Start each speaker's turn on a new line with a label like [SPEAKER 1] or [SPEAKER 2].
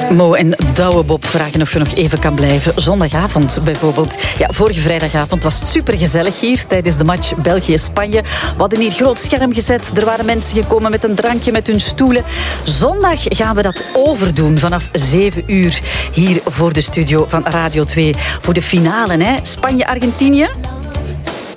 [SPEAKER 1] Mo en Douwe Bob vragen of je nog even kan blijven. Zondagavond bijvoorbeeld. Ja, vorige vrijdagavond was het supergezellig hier tijdens de match België-Spanje. We hadden hier groot scherm gezet. Er waren mensen gekomen met een drankje, met hun stoelen. Zondag gaan we dat overdoen vanaf 7 uur hier voor de studio van Radio 2. Voor de finale, hè? Spanje-Argentinië.